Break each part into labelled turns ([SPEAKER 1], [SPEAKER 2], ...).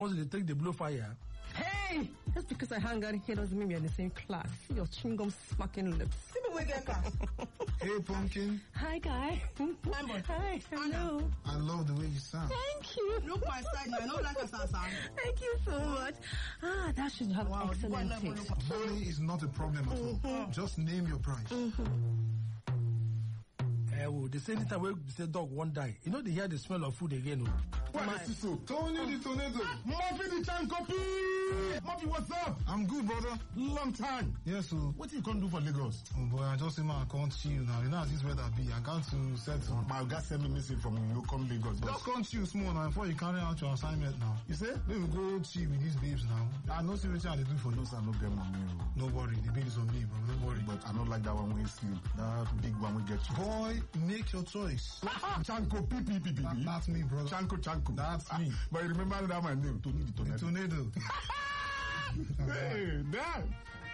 [SPEAKER 1] Once they take the blow fire.
[SPEAKER 2] Hey! Just because I hang out here doesn't mean we're in the same class. See your chewing gum smacking lips.
[SPEAKER 3] See me we get class.
[SPEAKER 4] Hey, Pumpkin.
[SPEAKER 2] Hi, guy. Hi, hello.
[SPEAKER 4] I love the way you sound.
[SPEAKER 2] Thank you.
[SPEAKER 3] Look my side now. I don't like a sound.
[SPEAKER 2] Thank you so much. That should have excellent taste.
[SPEAKER 4] Money is not a problem at all. Just name your price.
[SPEAKER 1] They say anytime we say dog won't die. You know they hear the smell of food again.
[SPEAKER 4] What is so? Tony the Tornado.
[SPEAKER 5] Murphy the Chan copy. Murphy, what's up?
[SPEAKER 4] I'm good, brother.
[SPEAKER 5] Long time.
[SPEAKER 4] Yes, sir.
[SPEAKER 5] What you can do for Lagos?
[SPEAKER 4] Oh boy, I just say man, I can't chill now. You know how this weather be. I got to settle.
[SPEAKER 5] My guy sent me message from local Lagos.
[SPEAKER 4] Just come chill small now before you carry out your assignment now.
[SPEAKER 5] You say?
[SPEAKER 4] Let me go chill with these babes now. I know seriously how they do for you.
[SPEAKER 5] I no get money.
[SPEAKER 4] No worry, the bill is on me, bro. Don't worry.
[SPEAKER 5] But I don't like that one when you sleep. That big one we get you.
[SPEAKER 4] Boy, make your choice.
[SPEAKER 5] Chanko, P.
[SPEAKER 4] That's me, brother.
[SPEAKER 5] Chanko.
[SPEAKER 4] That's me.
[SPEAKER 5] But you remember that my name, Tony the Tornado.
[SPEAKER 4] Tornado.
[SPEAKER 5] Hey, Dad.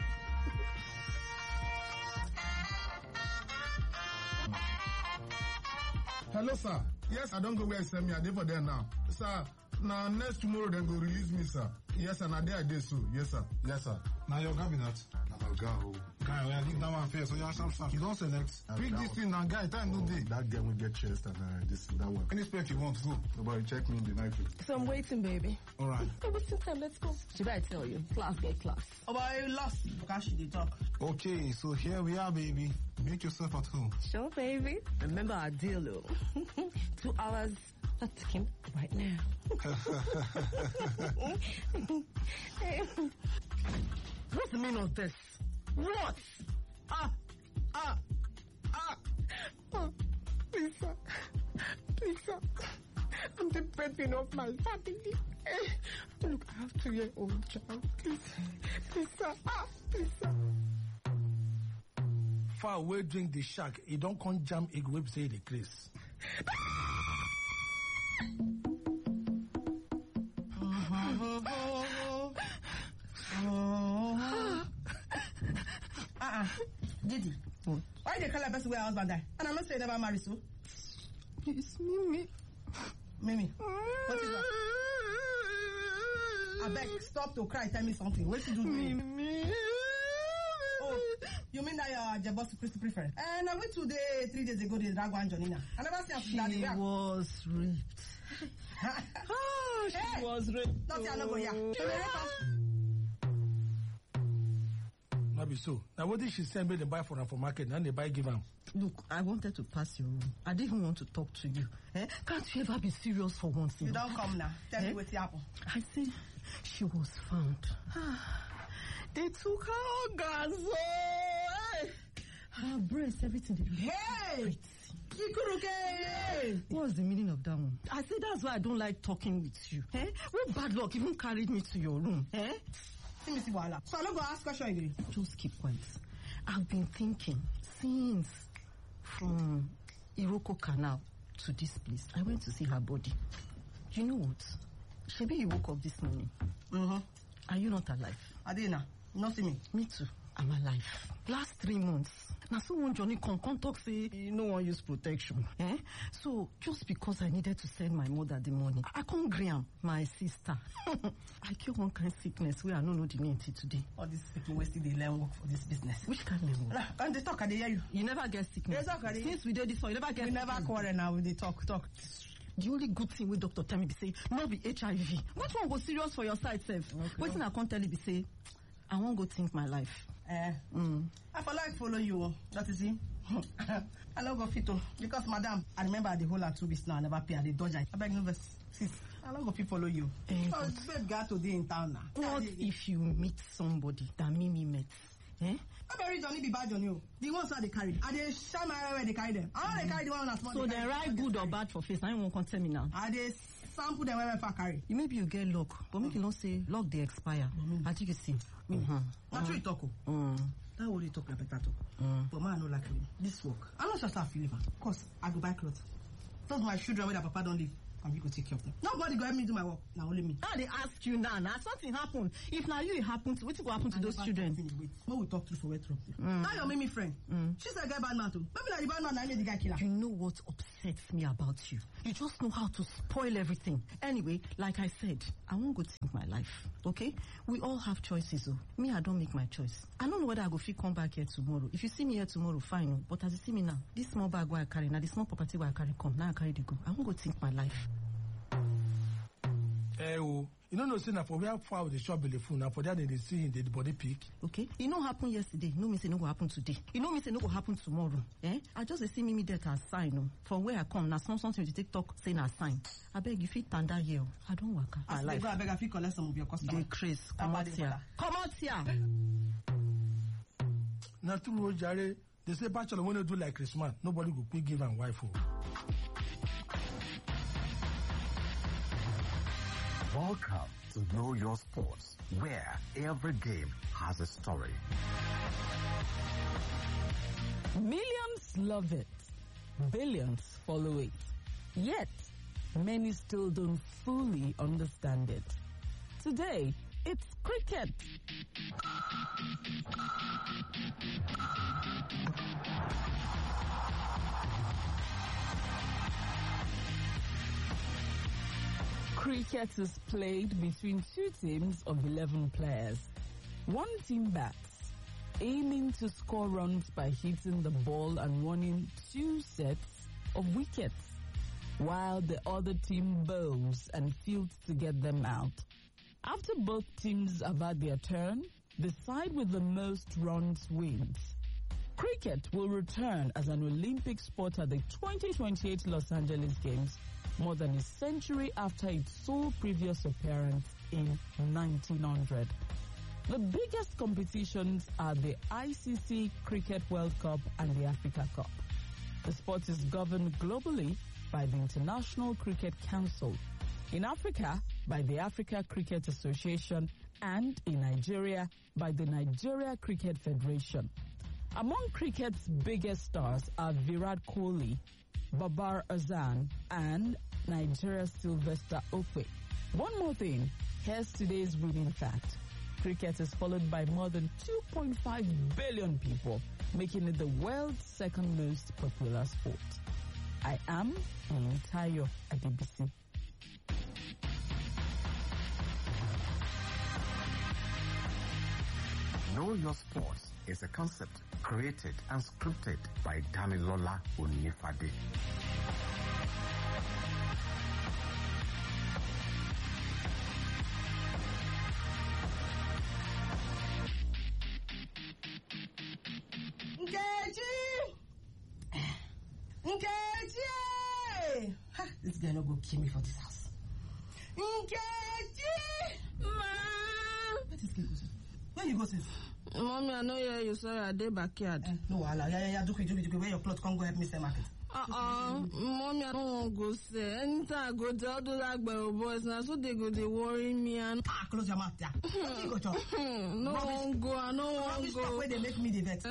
[SPEAKER 5] Hello, sir. Yes, I don't go where I send me. I dey for there now. Sir, now next tomorrow then go release me, sir. Yes, and I did so. Yes, sir. Yes, sir.
[SPEAKER 4] Now your cabinet.
[SPEAKER 5] Now go.
[SPEAKER 4] Guy, we are leave that one first. So you sharp. You don't select. Pick this thing now, guy. Time no day.
[SPEAKER 5] That girl will get chest and that one.
[SPEAKER 4] Any spec you want, go.
[SPEAKER 5] Nobody check me in the night.
[SPEAKER 2] So I'm waiting, baby.
[SPEAKER 4] All right.
[SPEAKER 2] Hey, what's your time? Let's go. Should I tell you? Class get class.
[SPEAKER 3] Oh, but I lost because she did talk.
[SPEAKER 4] Okay, so here we are, baby. Make yourself at home.
[SPEAKER 2] Sure, baby. Remember our deal, though. 2 hours. Let's him right now. What's the meaning of this? What? Please, sir. I'm the breadwinner of my family. Look, I have 2-year-old child. Please, sir. Please, sir.
[SPEAKER 1] Far away drink the shark. You don't come jam egg whip say the Chris.
[SPEAKER 3] Didi, why they call a person where husband die? And I'm not saying never marry so.
[SPEAKER 2] It's Mimi.
[SPEAKER 3] Mimi, what is that? I beg, stop to cry. Tell me something. What you do?
[SPEAKER 2] Mimi.
[SPEAKER 3] Oh, you mean that you're boss preferred? And I went to 3 days ago. The drag one Jonina. I never see
[SPEAKER 2] She was raped. She was raped.
[SPEAKER 3] Not I go here.
[SPEAKER 1] Not be so. Now what did she send me to buy for her for market and they buy give them?
[SPEAKER 2] Look, I wanted to pass your room. I didn't even want to talk to you. Can't you ever be serious for once?
[SPEAKER 3] You don't come now. Tell me what's happened.
[SPEAKER 2] I said she was found. They took her organs. Her breast, everything they do.
[SPEAKER 3] Hey!
[SPEAKER 2] What's the meaning of that one? I said that's why I don't like talking with you. What bad luck even carried me to your room?
[SPEAKER 3] So I'm not going to ask question again.
[SPEAKER 2] Just keep quiet. I've been thinking since from Iroko Canal to this place. I went to see her body. You know what? Shebi, you woke up this morning. Are you not alive?
[SPEAKER 3] Adina, not see me.
[SPEAKER 2] Me too. I'm alive. Last 3 months. Now someone Johnny come talk say no one use protection. So just because I needed to send my mother the money, I can't gree am, my sister. I cure one kind of sickness where I don't know the name till today.
[SPEAKER 3] All these people wasting they learn work for this business.
[SPEAKER 2] Which kind of work?
[SPEAKER 3] And they talk, I hear you.
[SPEAKER 2] You never get sickness. Since we did this one, you never get
[SPEAKER 3] sickness. We never quarrel now with the talk.
[SPEAKER 2] The only good thing with Dr. Tell me be say, no be HIV. Which one was serious for your side, self? Okay. What thing I can't tell you be say, I won't go think my life.
[SPEAKER 3] I for like follow you. That is it. I don't go fit to because madam, I remember the whole 2 weeks now. I never pay. I dodge. I beg no verse. I don't go fit follow you. Because babe got today in town now.
[SPEAKER 2] What if you meet somebody that Mimi met?
[SPEAKER 3] I very Johnny be bad on you. The ones that they carry. And they shine my where they carry them. I they carry the one that's
[SPEAKER 2] so they write good or bad for face. I don't want to tell me now.
[SPEAKER 3] And they sample them where I carry.
[SPEAKER 2] Maybe you get luck, but make you not say luck they expire. I think you see.
[SPEAKER 3] Not true talk. That what you talk like better talk. But man, I don't like this work. I'm not just a feeling. Of course, I go buy clothes. Those my children where their papa don't live. and you go take care of them. Nobody go help me do my work. Now only me.
[SPEAKER 2] Now they ask you now something happen. If now you it happen to, what will happen to those children?
[SPEAKER 3] Wait, when we talk through for where trouble. Now your Mimi friend. She said get bad man too. Maybe like the bad man I made the guy killer.
[SPEAKER 2] You know what upsets me about you? You just know how to spoil everything. Anyway, like I said, I won't go think my life. Okay? We all have choices. Oh. Me, I don't make my choice. I don't know whether I go fit come back here tomorrow. If you see me here tomorrow, fine. Oh. But as you see me now, this small bag where I carry, now the small property where I carry come, now I carry the go. I won't go think my life.
[SPEAKER 1] You know, no say na for where far with the shop be the phone. Now for that they see him the body peak.
[SPEAKER 2] Okay, it no happen yesterday. No me say no go happen today. It no me say no go happen tomorrow. I just see me that as sign. No, from where I come now, something to take talk say na sign. I beg you fit stand that here. I don't work.
[SPEAKER 3] I like. I beg I fit collect some of your customers.
[SPEAKER 2] They craze. Come out here. Come out here.
[SPEAKER 1] Na true, Jare. They say bachelor when you do like Christmas, nobody go quick give and wife.
[SPEAKER 6] Welcome to Know Your Sports, where every game has a story.
[SPEAKER 7] Millions love it. Billions follow it. Yet, many still don't fully understand it. Today, it's cricket. Cricket is played between two teams of 11 players. One team bats, aiming to score runs by hitting the ball and running 2 sets of wickets, while the other team bowls and fields to get them out. After both teams have had their turn, the side with the most runs wins. Cricket will return as an Olympic sport at the 2028 Los Angeles Games, more than a century after its sole previous appearance in 1900. The biggest competitions are the ICC Cricket World Cup and the Africa Cup. The sport is governed globally by the International Cricket Council, in Africa by the Africa Cricket Association, and in Nigeria by the Nigeria Cricket Federation. Among cricket's biggest stars are Virat Kohli, Babar Azam, and Nigeria's Sylvester Okwe. One more thing, here's today's winning fact. Cricket is followed by more than 2.5 billion people, making it the world's second most popular sport. I am Tayo Adebisi.
[SPEAKER 6] Know Your Sports is a concept created and scripted by Damilola Onifade.
[SPEAKER 3] Nkechi! This guy no go kill me for this house. Nkechi!
[SPEAKER 8] Ma!
[SPEAKER 3] What is Nkechi? Where you go, sis?
[SPEAKER 8] Mommy, I know you sorry, I did backyard.
[SPEAKER 3] No, wala. Yeah. Do quick. Where your clothes? Come go help me sell market.
[SPEAKER 8] Mommy, I don't want to go say. Anytime I go tell do like by your boys now, so they go, they worry me and...
[SPEAKER 3] Close your mouth, yeah. You go, chop.
[SPEAKER 8] No one go, I don't want to go.
[SPEAKER 3] Where they make me the vex.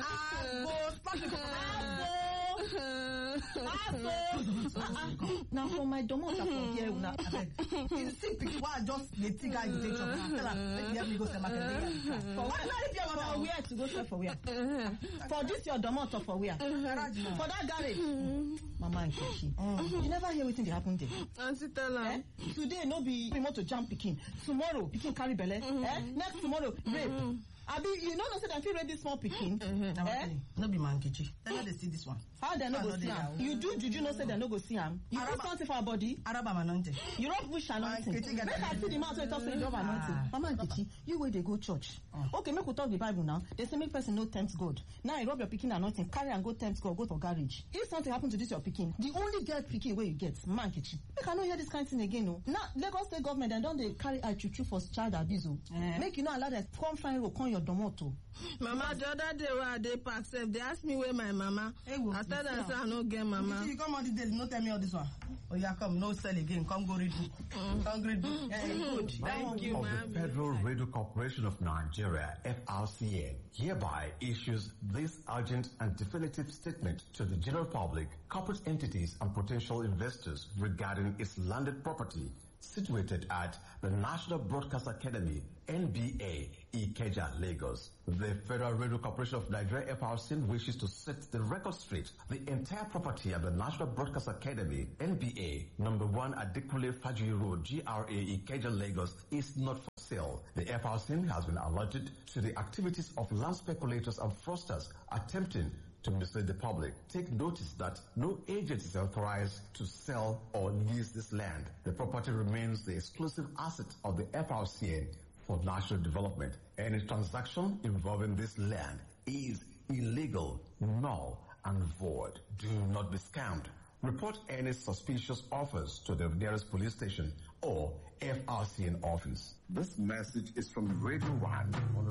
[SPEAKER 2] Now for my domot from here, una abeg.
[SPEAKER 3] You see, pikin, why I just dey think how you take chop? Tell her, make me help me go sell market.
[SPEAKER 2] For where to go sell for where? For this your domot or for where? For that garage. Mama Nkechi, you never hear wetin dey happen there.
[SPEAKER 8] Auntie tell her.
[SPEAKER 2] Today no be remote to jam pikin. Tomorrow pikin carry belle. Next tomorrow rape. Abi, you know say dem fit rape this small pikin.
[SPEAKER 3] No be man Nkechi. Tell her they see this one.
[SPEAKER 2] How dem no go see am? You do juju know say dem no go see am? You put something for her body?
[SPEAKER 3] Araba anointing.
[SPEAKER 2] You rub wish anointing. Make I see the mouth wey talk say you rub anointing. Mama Nkechi, you wey dey go church. Okay, make we talk the Bible now. They say make person no tempt God. Now you rub your pikin anointing, carry and go tempt God, go to garage. If something happen to this your pikin, the only girl pikin wey you get, Mama Nkechi. Make I no hear this kind thing again, no. Now Lagos State government dem don dey carry eye chuchu for child abuse. Make you no allow them come find road, come your domoto.
[SPEAKER 8] Mama, the other day where I dey park, they asked me where my mama. As tell them say I no get mama.
[SPEAKER 3] You come all the days, no tell me all this one. Oh yeah, come, no sell again. Come go read book. Come read book. Good.
[SPEAKER 8] Thank you,
[SPEAKER 6] of
[SPEAKER 8] ma'am.
[SPEAKER 6] the Federal Radio Corporation of Nigeria, FRCN, hereby issues this urgent and definitive statement to the general public, corporate entities, and potential investors regarding its landed property situated at the National Broadcast Academy, NBA, Ikeja, Lagos. The Federal Radio Corporation of Nigeria, FRCN, wishes to set the record straight. The entire property at the National Broadcast Academy, NBA, number 1 Adekunle Fajuyi Road, GRA, Ikeja, Lagos, is not for sale. The FRCN has been alerted to the activities of land speculators and fraudsters attempting to mislead the public. Take notice that no agent is authorized to sell or lease this land. The property remains the exclusive asset of the FRCN for national development. Any transaction involving this land is illegal, null, and void. Do not be scammed. Report any suspicious offers to the nearest police station or FRCN office. This message is from Radio 1.